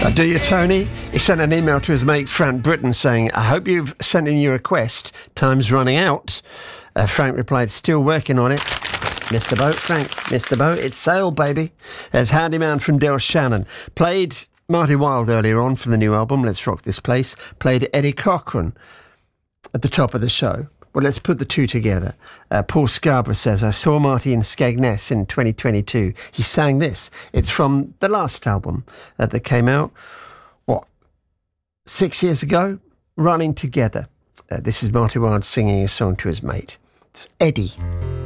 Do you, Tony? He sent an email to his mate Frank Britton saying, I hope you've sent in your request. Time's running out. Frank replied, still working on it. Missed the boat, Frank. Missed the boat. It's sailed, baby. There's Handyman from Del Shannon. Played Marty Wilde earlier on from the new album, Let's Rock This Place. Played Eddie Cochran at the top of the show. Well, let's put the two together. Paul Scarborough says, I saw Marty in Skegness in 2022. He sang this. It's from the last album that came out, 6 years ago? Running Together. This is Marty Wilde singing a song to his mate. It's Eddie.